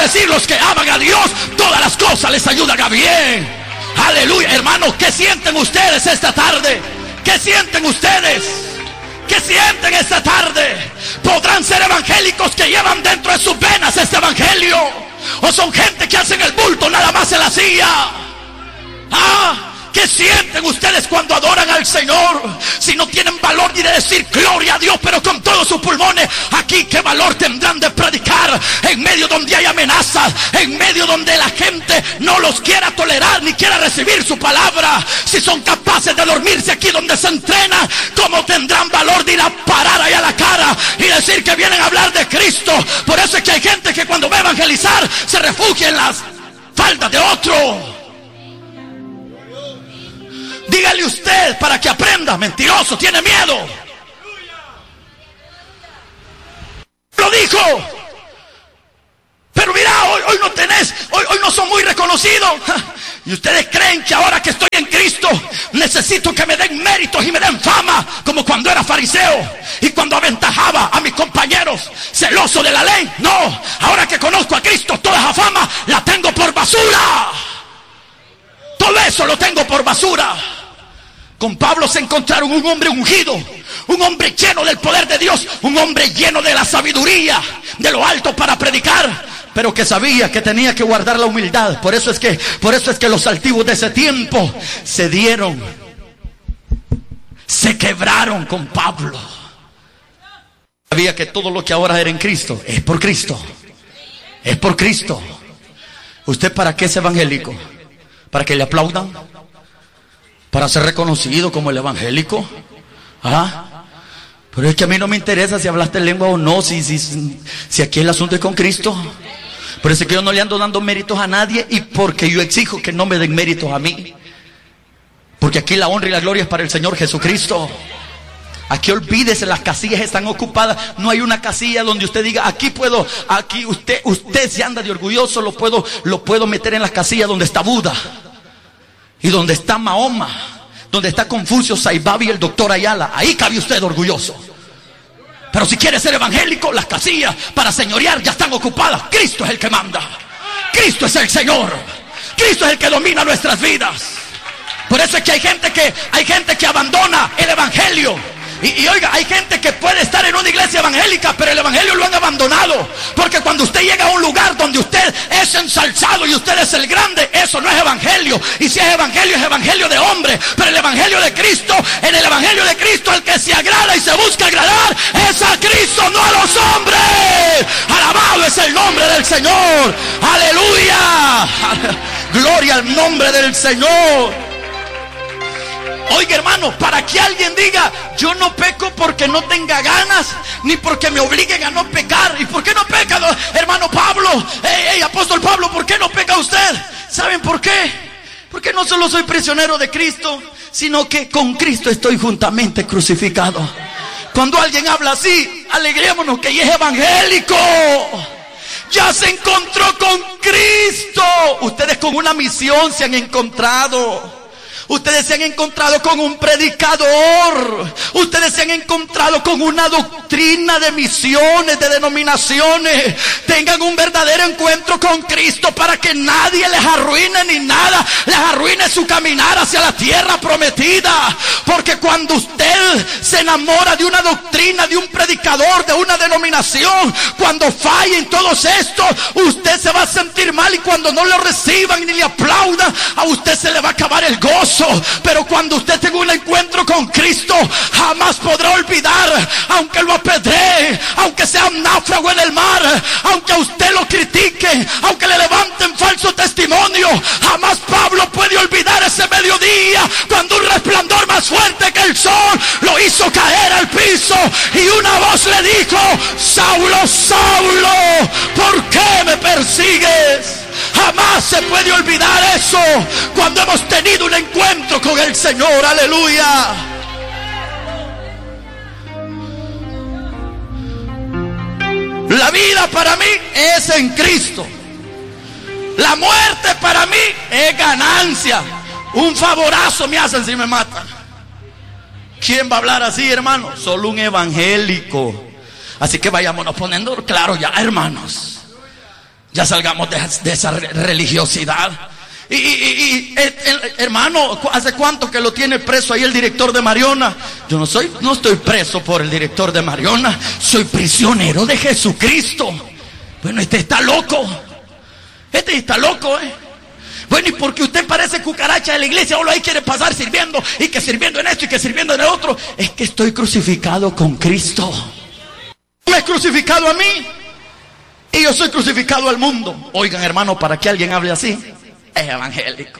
decir, los que aman a Dios, todas las cosas les ayudan a bien. Aleluya. Hermanos, ¿qué sienten ustedes esta tarde? ¿Qué sienten ustedes? ¿Qué sienten esta tarde? ¿Podrán ser evangélicos que llevan dentro de sus venas este evangelio? ¿O son gente que hacen el bulto nada más en la silla? ¿Qué sienten ustedes cuando adoran al Señor? Si no tienen valor ni de decir gloria a Dios, pero con todos sus pulmones, aquí qué valor tendrán de predicar en medio donde hay amenazas, en medio donde la gente no los quiera tolerar ni quiera recibir su palabra. Si son capaces de dormirse aquí donde se entrena, ¿cómo tendrán valor de ir a parar ahí a la cara y decir que vienen a hablar de Cristo? Por eso es que hay gente que cuando va a evangelizar se refugia en las faldas de otro. Dígale usted para que aprenda. Mentiroso, tiene miedo. Lo dijo. Pero mira, hoy no tenés, hoy no son muy reconocidos. Y ustedes creen que ahora que estoy en Cristo necesito que me den méritos y me den fama, como cuando era fariseo y cuando aventajaba a mis compañeros celoso de la ley. No, ahora que conozco a Cristo, toda esa fama la tengo por basura. Todo eso lo tengo por basura. Con Pablo se encontraron un hombre ungido, un hombre lleno del poder de Dios, un hombre lleno de la sabiduría de lo alto para predicar, pero que sabía que tenía que guardar la humildad. Por eso es que los altivos de ese tiempo se dieron, se quebraron con Pablo. Sabía que todo lo que ahora era en Cristo es por Cristo. Es por Cristo. ¿Usted para qué es evangélico? ¿Para que le aplaudan? ¿Para ser reconocido como el evangélico? Pero es que a mí no me interesa si hablaste lengua o no, si aquí el asunto es con Cristo. Por eso es que yo no le ando dando méritos a nadie, y porque yo exijo que no me den méritos a mí. Porque aquí la honra y la gloria es para el Señor Jesucristo. Aquí olvídese, las casillas están ocupadas. No hay una casilla donde usted diga, aquí puedo, aquí usted si anda de orgulloso, lo puedo meter en las casillas donde está Buda, y donde está Mahoma, donde está Confucio, Saibabi y el doctor Ayala. Ahí cabe usted orgulloso. Pero si quiere ser evangélico, las casillas para señorear ya están ocupadas. Cristo es el que manda. Cristo es el Señor. Cristo es el que domina nuestras vidas. Por eso es que hay gente que abandona el evangelio. Y oiga, hay gente que puede estar en una iglesia evangélica, pero el evangelio lo han abandonado. Porque cuando usted llega a un lugar donde usted es ensalzado y usted es el grande, eso no es evangelio. Y si es evangelio de hombre. Pero el evangelio de Cristo, en el evangelio de Cristo, el que se agrada y se busca agradar es a Cristo, no a los hombres. Alabado es el nombre del Señor. Aleluya. Gloria al nombre del Señor. Oiga, hermano, para que alguien diga, yo no peco porque no tenga ganas, ni porque me obliguen a no pecar. ¿Y por qué no peca, hermano Pablo? Apóstol Pablo, ¿por qué no peca usted? ¿Saben por qué? Porque no solo soy prisionero de Cristo, sino que con Cristo estoy juntamente crucificado. Cuando alguien habla así, alegrémonos que ya es evangélico. Ya se encontró con Cristo. Ustedes con una misión se han encontrado. Ustedes se han encontrado con un predicador. Ustedes se han encontrado con una doctrina de misiones, de denominaciones. Tengan un verdadero encuentro con Cristo para que nadie les arruine ni nada les arruine su caminar hacia la tierra prometida. Porque cuando usted se enamora de una doctrina, de un predicador, de una denominación, cuando fallen todos estos, usted se va a sentir mal, y cuando no lo reciban ni le aplaudan, a usted se le va a acabar el gozo. Pero cuando usted tenga un encuentro con Cristo, jamás podrá olvidar, aunque lo apedree, aunque sea un náufrago en el mar, aunque a usted lo critiquen, aunque le levanten falso testimonio, jamás Pablo puede olvidar ese mediodía cuando un resplandor más fuerte que el sol lo hizo caer al piso, y una voz le dijo: Saulo, Saulo, ¿por qué me persigues? Jamás se puede olvidar eso cuando hemos tenido un encuentro con el Señor. Aleluya. La vida para mí es en Cristo. La muerte para mí es ganancia. Un favorazo me hacen si me matan. ¿Quién va a hablar así, hermano? Solo un evangélico. Así que vayámonos poniendo claro ya, hermanos. Ya salgamos de esa religiosidad. Hermano, ¿hace cuánto que lo tiene preso ahí el director de Mariona? Yo no estoy preso por el director de Mariona, soy prisionero de Jesucristo. Bueno, este está loco. Bueno, y porque usted parece cucaracha de la iglesia, solo ahí quiere pasar sirviendo, y que sirviendo en esto y que sirviendo en el otro. Es que estoy crucificado con Cristo. Me es crucificado a mí y yo soy crucificado al mundo. Oigan, hermano, para que alguien hable así, es evangélico.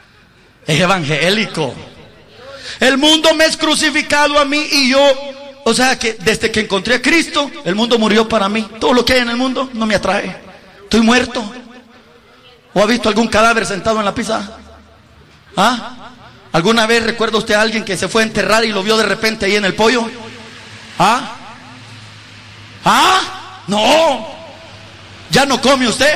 El mundo me es crucificado a mí y yo, o sea que desde que encontré a Cristo, el mundo murió para mí. Todo lo que hay en el mundo no me atrae. Estoy muerto. ¿O ha visto algún cadáver sentado en la pizza? ¿Ah? ¿Alguna vez recuerda usted a alguien que se fue a enterrar y lo vio de repente ahí en el pollo? ¿Ah? No. ¿Ya no come usted?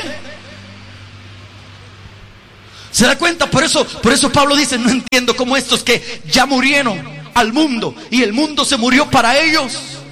¿Se da cuenta? Por eso Pablo dice, no entiendo cómo estos que ya murieron al mundo y el mundo se murió para ellos,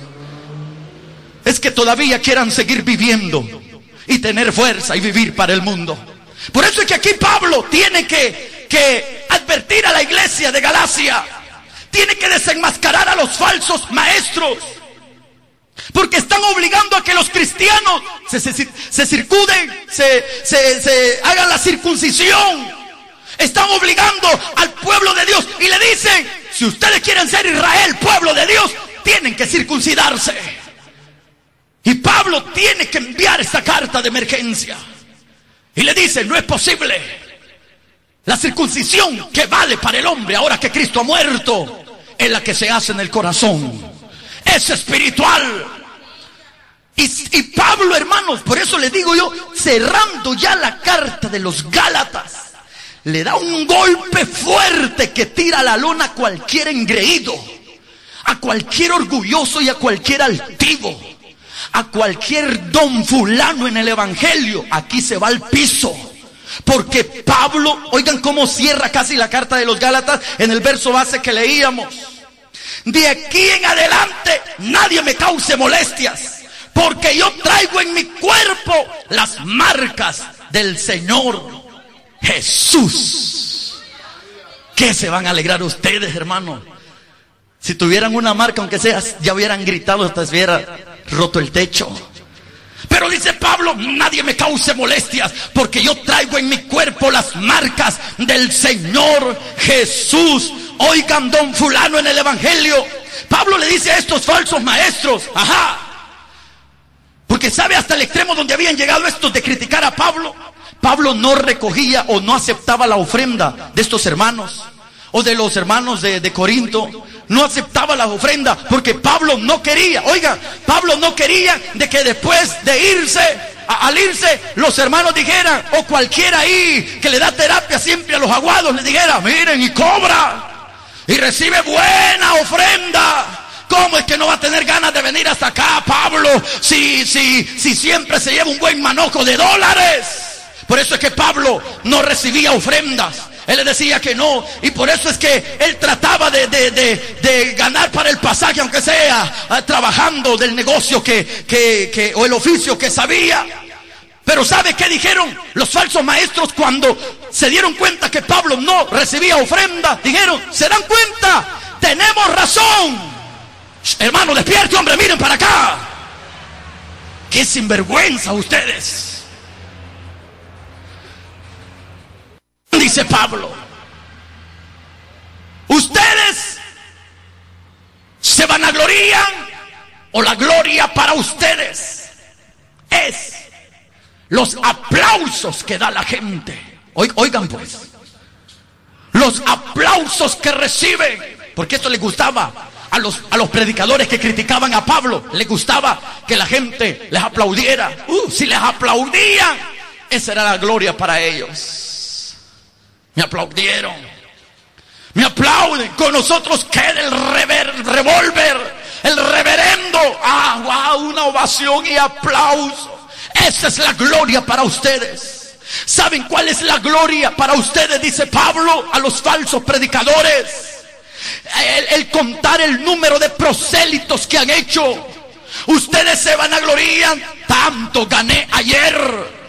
es que todavía quieran seguir viviendo y tener fuerza y vivir para el mundo. Por eso es que aquí Pablo tiene que advertir a la iglesia de Galacia, tiene que desenmascarar a los falsos maestros, porque están obligando a que los cristianos se circuden, se hagan la circuncisión. Están obligando al pueblo de Dios y le dicen, si ustedes quieren ser Israel, pueblo de Dios, tienen que circuncidarse. Y Pablo tiene que enviar esta carta de emergencia y le dice, no es posible. La circuncisión que vale para el hombre ahora que Cristo ha muerto es la que se hace en el corazón. Es espiritual. Y Pablo, hermanos, por eso les digo yo, cerrando ya la carta de los Gálatas, le da un golpe fuerte que tira a la lona a cualquier engreído, a cualquier orgulloso y a cualquier altivo, a cualquier don fulano en el evangelio. Aquí se va al piso. Porque Pablo, oigan cómo cierra casi la carta de los Gálatas en el verso base que leíamos. De aquí en adelante nadie me cause molestias, porque yo traigo en mi cuerpo las marcas del Señor Jesús. ¿Qué se van a alegrar ustedes, hermano? Si tuvieran una marca, aunque sea, ya hubieran gritado hasta se hubiera roto el techo. Pero dice Pablo, nadie me cause molestias, porque yo traigo en mi cuerpo las marcas del Señor Jesús. Oigan, don fulano en el evangelio, Pablo le dice a estos falsos maestros, porque sabe hasta el extremo donde habían llegado estos de criticar a Pablo. Pablo no recogía o no aceptaba la ofrenda de estos hermanos, o de los hermanos de Corinto. No aceptaba la ofrenda porque Pablo no quería. Oiga, Pablo no quería de que después de irse, al irse, los hermanos dijeran, o cualquiera ahí que le da terapia siempre a los aguados, le dijera, miren, y cobra y recibe buena ofrenda. ¿Cómo es que no va a tener ganas de venir hasta acá, Pablo, si siempre se lleva un buen manojo de dólares? Por eso es que Pablo no recibía ofrendas. Él le decía que no, y por eso es que él trataba de ganar para el pasaje, aunque sea trabajando del negocio o el oficio que sabía. Pero ¿sabe qué dijeron los falsos maestros cuando se dieron cuenta que Pablo no recibía ofrenda? Dijeron, ¿se dan cuenta? Tenemos razón. Hermano, despierte, hombre, miren para acá. ¡Qué sinvergüenza ustedes! Dice Pablo, ustedes se vanaglorían, o la gloria para ustedes es los aplausos que da la gente. Oigan pues, los aplausos que reciben, porque esto les gustaba a los predicadores que criticaban a Pablo. Les gustaba que la gente les aplaudiera. Si les aplaudían, esa era la gloria para ellos. Me aplaudieron, me aplauden, con nosotros queda el revólver, el reverendo. Wow, una ovación y aplauso. Esa es la gloria para ustedes. ¿Saben cuál es la gloria para ustedes? Dice Pablo a los falsos predicadores. El contar el número de prosélitos que han hecho. Ustedes se vanaglorían, tanto gané ayer,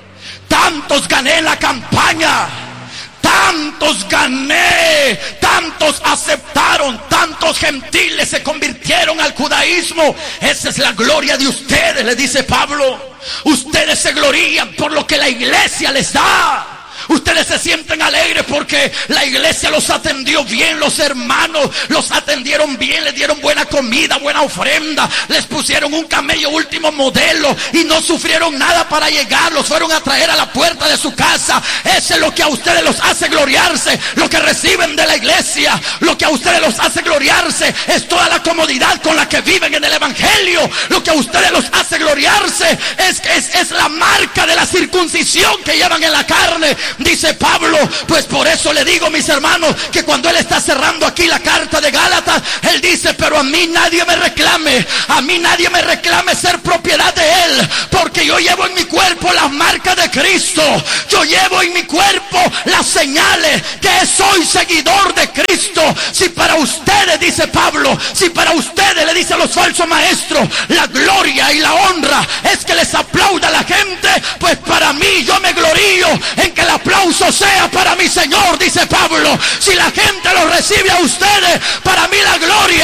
Tantos gané en la campaña, tantos gané, tantos aceptaron, tantos gentiles se convirtieron al judaísmo. Esa es la gloria de ustedes, le dice Pablo. Ustedes se glorían por lo que la iglesia les da. Ustedes se sienten alegres porque la iglesia los atendió bien, los hermanos los atendieron bien, les dieron buena comida, buena ofrenda, les pusieron un camello último modelo y no sufrieron nada para llegar, los fueron a traer a la puerta de su casa. Eso es lo que a ustedes los hace gloriarse, lo que reciben de la iglesia. Lo que a ustedes los hace gloriarse es toda la comodidad con la que viven en el evangelio. Lo que a ustedes los hace gloriarse es la marca de la circuncisión que llevan en la carne. Dice Pablo, pues por eso le digo, mis hermanos, que cuando él está cerrando aquí la carta de Gálatas, él dice, pero a mí nadie me reclame, ser propiedad de él, porque yo llevo en mi cuerpo las marcas de Cristo, yo llevo en mi cuerpo las señales que soy seguidor de Cristo. Si para ustedes, dice Pablo, si para ustedes, le dice a los falsos maestros, la gloria y la honra es que les aplauda a la gente, pues para mí, yo me glorío en que el aplauso sea para mi Señor, dice Pablo. Si la gente lo recibe a ustedes, para mí la gloria